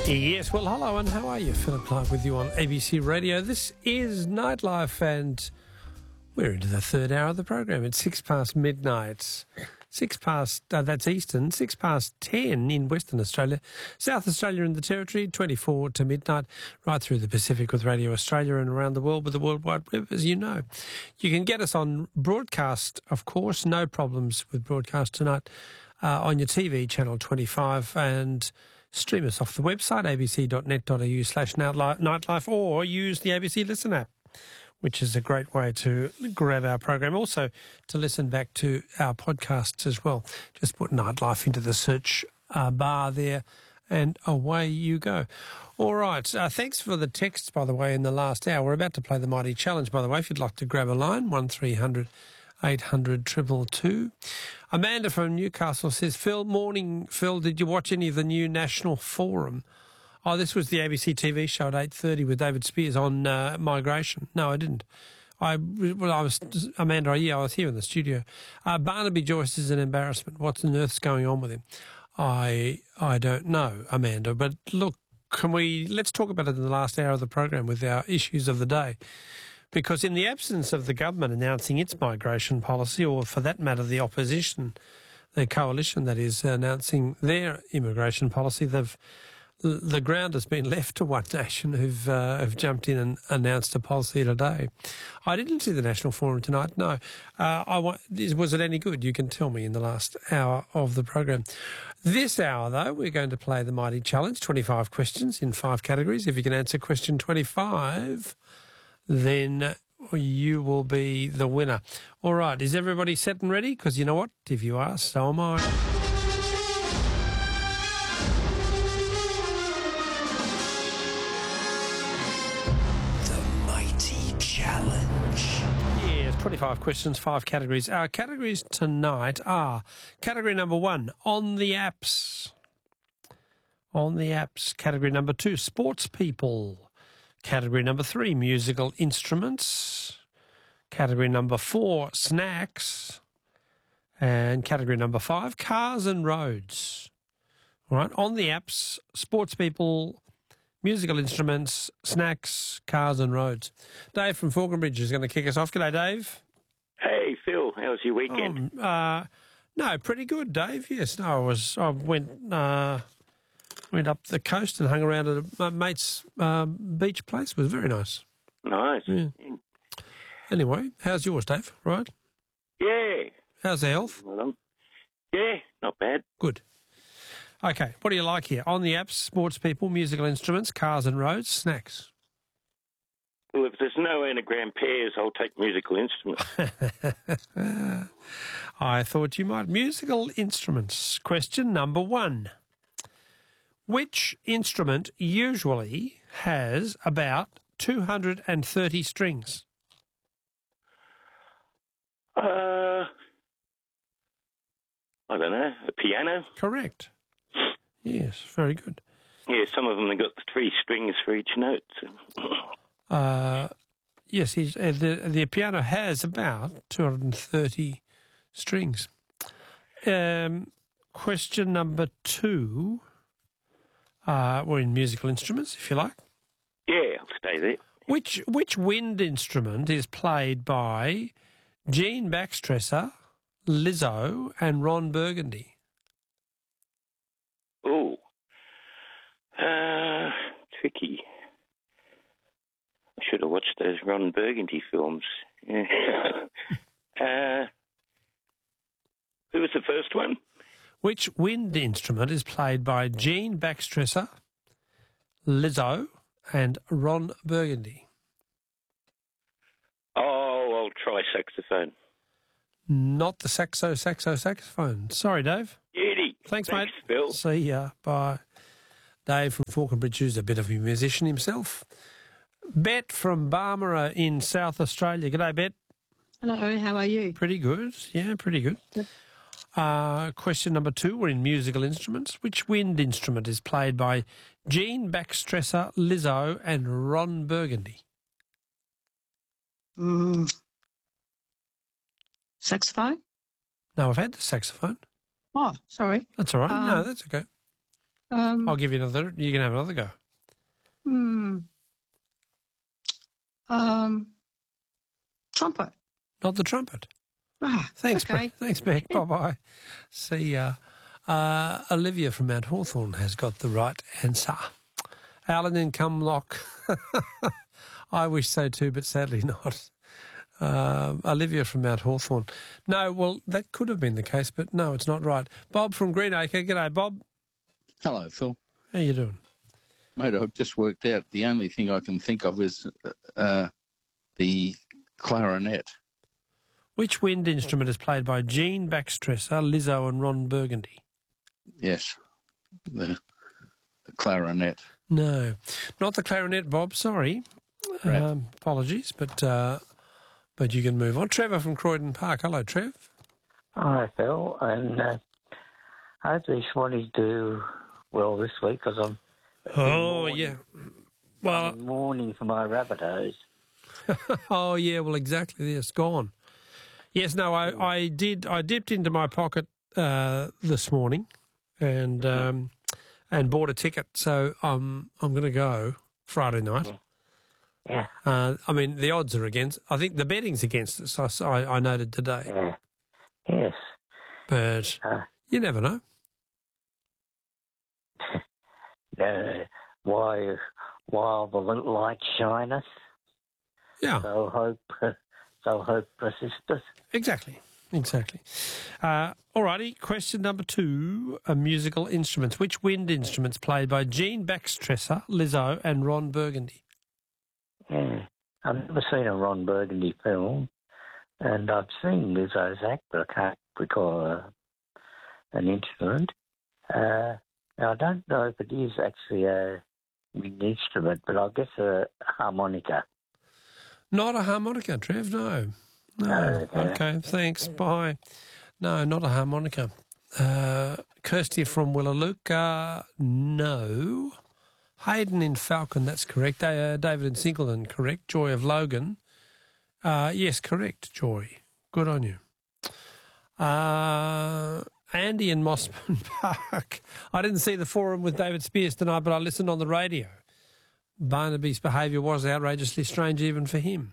Yes, well, hello and how are you? Philip Clark with you on ABC Radio. This is Nightlife and we're into the third hour of the program. It's 6 past midnight. That's Eastern, 6 past 10 in Western Australia, South Australia and the Territory, 24 to midnight, right through the Pacific with Radio Australia and around the world with the World Wide Web, as you know. You can get us on broadcast, of course, no problems with broadcast tonight, on your TV, Channel 25, and stream us off the website, abc.net.au/nightlife, or use the ABC Listen app, which is a great way to grab our program. Also, to listen back to our podcasts as well. Just put Nightlife into the search bar there and away you go. All right. Thanks for the texts, by the way, in the last hour. We're about to play the Mighty Challenge, by the way. If you'd like to grab a line, 1300 800 222. Amanda from Newcastle says, morning, Phil, did you watch any of the new National Forum? Oh, this was the ABC TV show at 8:30 with David Spears on migration. No, I didn't. Amanda, I was here in the studio. Barnaby Joyce is an embarrassment. What on earth's going on with him? I don't know, Amanda, but look, let's talk about it in the last hour of the program with our issues of the day. Because in the absence of the government announcing its migration policy, or for that matter, the opposition, the coalition that is announcing their immigration policy, the ground has been left to One Nation who've jumped in and announced a policy today. I didn't see the National Forum tonight, no. Was it any good? You can tell me in the last hour of the program. This hour, though, we're going to play the Mighty Challenge, 25 questions in 5 categories. If you can answer question 25, then you will be the winner. All right, is everybody set and ready? Because you know what? If you are, so am I. The Mighty Challenge. Yes, 25 questions, 5 categories. Our categories tonight are category number 1, on the apps. On the apps. Category number 2, sports people. Category number 3, musical instruments. Category number 4, snacks. And category number 5, cars and roads. All right, on the apps, sports people, musical instruments, snacks, cars and roads. Dave from Falconbridge is going to kick us off. G'day, Dave. Hey, Phil. How was your weekend? No, pretty good, Dave. Yes, no, I went up the coast and hung around at a mate's beach place. It was very nice. Nice. Yeah. Anyway, how's yours, Dave? Right? Yeah. How's the health? Yeah, not bad. Good. Okay, what do you like here? On the apps, sports people, musical instruments, cars and roads, snacks. Well, if there's no anagram pairs, I'll take musical instruments. I thought you might. Musical instruments. Question number 1. Which instrument usually has about 230 strings? I don't know. A piano? Correct. Yes, very good. Yeah, some of them have got 3 strings for each note. Yes, the piano has about 230 strings. Question number 2. We're in musical instruments, if you like. Yeah, I'll stay there. Which wind instrument is played by Jean Baxtresser, Lizzo and Ron Burgundy? Oh, tricky. I should have watched those Ron Burgundy films. Who was the first one? Which wind instrument is played by Jean Baxtresser, Lizzo and Ron Burgundy? Oh, I'll try saxophone. Not the saxophone. Sorry, Dave. Beauty. Thanks, mate. Phil. See ya. Bye. Dave from Falconbridge, who's a bit of a musician himself. Bet from Barmera in South Australia. G'day, Bet. Hello, how are you? Pretty good. Yeah, pretty good. Yep. Question number 2, we're in musical instruments. Which wind instrument is played by Jean Baxtresser, Lizzo and Ron Burgundy? Saxophone? No, I've had the saxophone. Oh, sorry. That's all right. No, that's okay. I'll give you another. You can have another go. Trumpet. Not the trumpet. Ah, Thanks, okay. Thanks, Beck. Bye-bye. See, Olivia from Mount Hawthorn has got the right answer. Alan in Cumlock. I wish so too, but sadly not. Olivia from Mount Hawthorn. No, well, that could have been the case, but no, it's not right. Bob from Greenacre. G'day, Bob. Hello, Phil. How you doing? Mate, I've just worked out the only thing I can think of is the clarinet. Which wind instrument is played by Jean Baxtresser, Lizzo and Ron Burgundy? Yes, the clarinet. No, not the clarinet, Bob. Sorry. Right. Apologies, but you can move on. Trevor from Croydon Park. Hello, Trev. Hi, Phil, and hope these Swannies do well this week because I'm Yeah. Well, I'm mourning for my Rabbitohs. oh yeah. Well, exactly. Yes, gone. Yes. No. I did. I dipped into my pocket this morning, and bought a ticket. So I'm going to go Friday night. Yeah. I mean, the odds are against. I think the betting's against us. I noted today. Yeah. Yes. But you never know. While the light shineth, Yeah. so hope persisteth. Exactly. Alrighty, question number 2, musical instruments. Which wind instruments played by Jean Baxtresser, Lizzo and Ron Burgundy? Yeah. I've never seen a Ron Burgundy film, and I've seen Lizzo's act, but I can't recall an instrument. Now, I don't know if it is actually a wind instrument, but I guess a harmonica. Not a harmonica, Trev, no. Okay, thanks, bye. No, not a harmonica. Kirsty from Willalooka, no. Hayden in Falcon, that's correct. David in Singleton, correct. Joy of Logan, yes, correct, Joy. Good on you. Andy in Mossman Park. I didn't see the forum with David Spears tonight, but I listened on the radio. Barnaby's behaviour was outrageously strange even for him.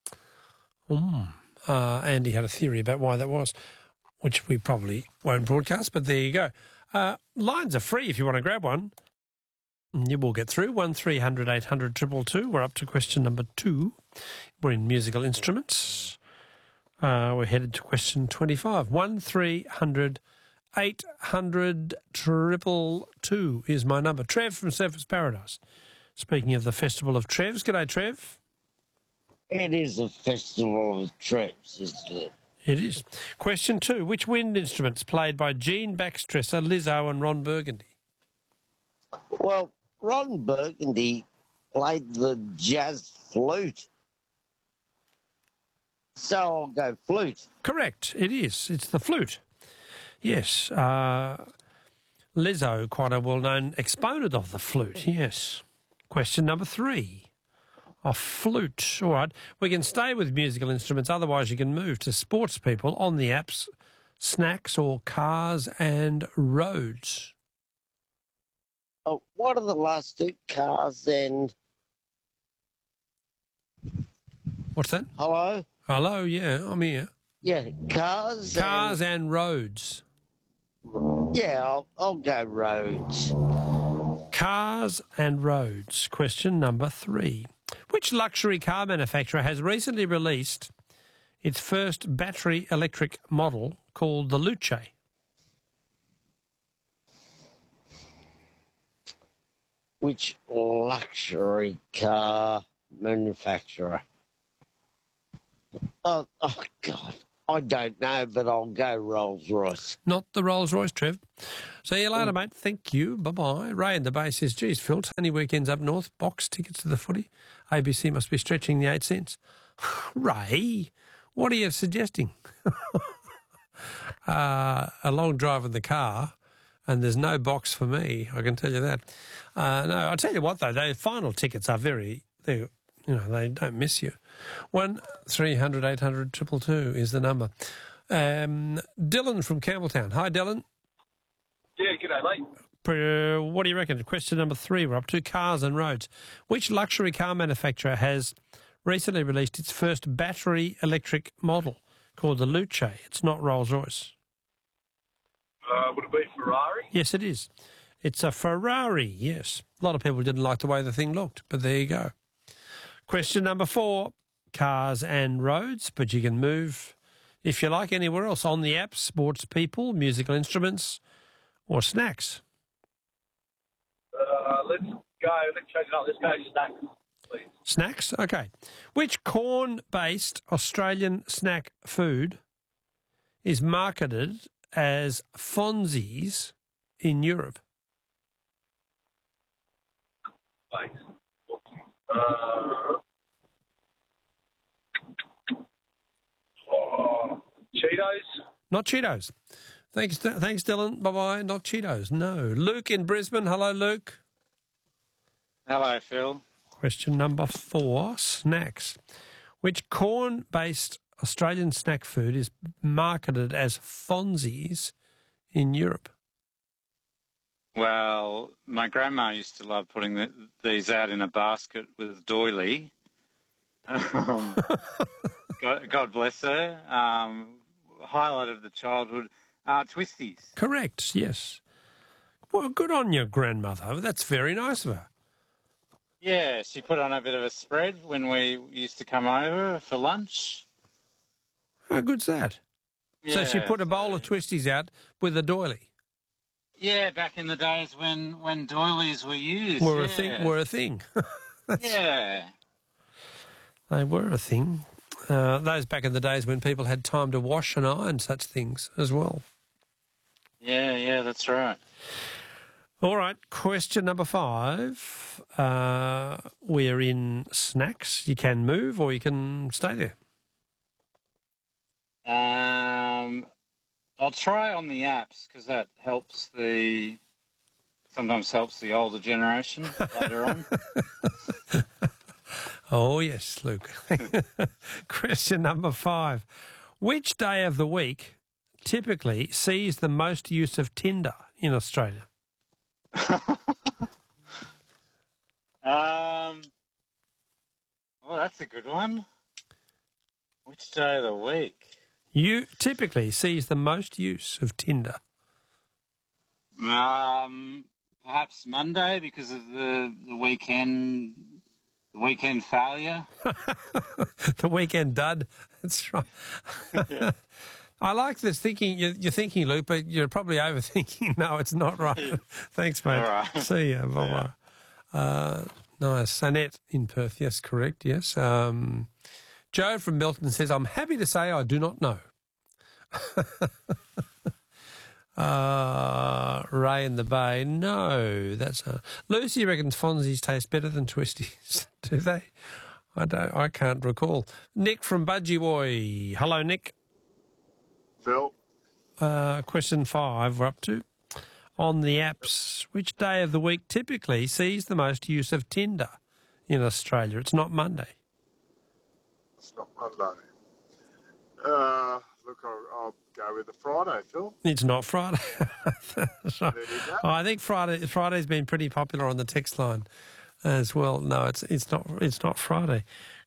Andy had a theory about why that was, which we probably won't broadcast, but there you go. Lines are free if you want to grab one. You will get through. 1300 800 222. We're up to question number 2. We're in musical instruments. We're headed to question 25. 1300 800 222 is my number. Trev from Surfers Paradise. Speaking of the Festival of Trevs. G'day, Trev. It is a festival of Trevs, isn't it? It is. Question 2. Which wind instruments played by Jean Baxtresser, Lizzo and Ron Burgundy? Well, Ron Burgundy played the jazz flute. So I'll go flute. Correct. It is. It's the flute. Yes. Lizzo, quite a well-known exponent of the flute, yes. Question number 3. A flute. All right. We can stay with musical instruments. Otherwise, you can move to sports people on the apps, snacks or cars and roads. Oh, what are the last 2? Cars and... What's that? Hello? Hello, yeah, I'm here. Yeah, cars and roads. Yeah, I'll go roads. Cars and roads. Question number 3. Which luxury car manufacturer has recently released its first battery electric model called the Luce? Which luxury car manufacturer? Oh, God. I don't know, but I'll go Rolls-Royce. Not the Rolls-Royce, Trev. See you later, mate. Thank you. Bye-bye. Ray in the Bay says, geez, Phil, Tony weekends up north, box tickets to the footy. ABC must be stretching the 8 cents. Ray, what are you suggesting? A long drive in the car, and there's no box for me, I can tell you that. No, I'll tell you what, though, the final tickets are they don't miss you. 1300 800 222 is the number. Dylan from Campbelltown. Hi, Dylan. Yeah, g'day, mate. What do you reckon? Question number 3. We're up to cars and roads. Which luxury car manufacturer has recently released its first battery electric model called the Luce? It's not Rolls-Royce. Would it be Ferrari? Yes, it is. It's a Ferrari, yes. A lot of people didn't like the way the thing looked, but there you go. Question number 4. Cars and roads, but you can move, if you like, anywhere else on the app, sports people, musical instruments, or snacks. Let's change it up. Let's go snacks, please. Snacks? Okay. Which corn-based Australian snack food is marketed as Fonzies in Europe? Thanks. Cheetos? Not Cheetos. Thanks, Dylan. Bye-bye. Not Cheetos. No. Luke in Brisbane. Hello, Luke. Hello, Phil. Question number 4, snacks. Which corn-based Australian snack food is marketed as Fonzies in Europe? Well, my grandma used to love putting these out in a basket with doily. God bless her. Highlight of the childhood. Twisties. Correct, yes. Well, good on your grandmother. That's very nice of her. Yeah, she put on a bit of a spread when we used to come over for lunch. How good's that? Yeah, so she put a bowl of twisties out with a doily. Yeah, back in the days when doilies were used. Were a thing. Yeah. They were a thing. Those back in the days when people had time to wash and iron such things as well. Yeah, that's right. All right, question number 5. We're in snacks. You can move or you can stay there. I'll try on the apps because that sometimes helps the older generation later on. Oh, yes, Luke. Question number 5. Which day of the week typically sees the most use of Tinder in Australia? Well, that's a good one. Which day of the week? You typically sees the most use of Tinder. Perhaps Monday because of the weekend failure. The weekend dud. That's right. Yeah. I like this thinking. You're thinking, Luke, but you're probably overthinking. No, it's not right. Thanks, mate. All right. See ya. Bye-bye. Yeah. Nice. Annette in Perth. Yes, correct. Yes. Joe from Milton says, I'm happy to say I do not know. Ray in the Bay. No, that's Lucy reckons Fonzies taste better than Twisties. Do they? I can't recall. Nick from Budgie. Hello, Nick. Phil? Question 5 we're up to. On the apps, which day of the week typically sees the most use of Tinder in Australia? It's not Monday. It's not Monday. Look, I'll go with the Friday, Phil. It's not Friday. So, There you go. I think Friday's been pretty popular on the text line as well. No, it's not Friday.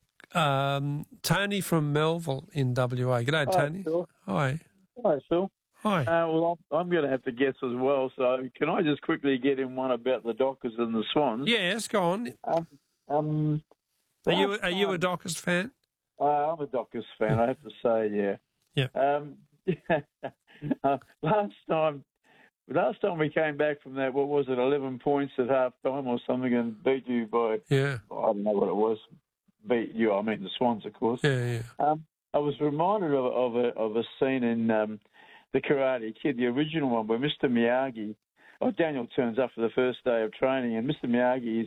Tony from Melville in WA. G'day, Tony. Phil. Hi. Hi, Phil. Hi. Well, I'm going to have to guess as well. So can I just quickly get in one about the Dockers and the Swans? Yes, go on. Are you a Dockers fan? I'm a Dockers fan, I have to say, yeah. Last time we came back from that, what was it, 11 points at half time or something, and beat you by, I don't know what it was. Beat you, I mean the Swans, of course. Yeah. I was reminded of a scene in The Karate Kid, the original one, where Mr. Miyagi, Daniel turns up for the first day of training, and Mr. Miyagi